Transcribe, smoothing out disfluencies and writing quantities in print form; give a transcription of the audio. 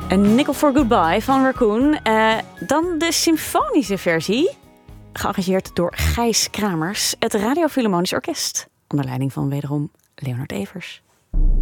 Een Nickel for Goodbye van Raccoon. Dan de symfonische versie, gearrangeerd door Gijs Kramers. Het Radio Philharmonisch Orkest, onder leiding van wederom Leonard Evers.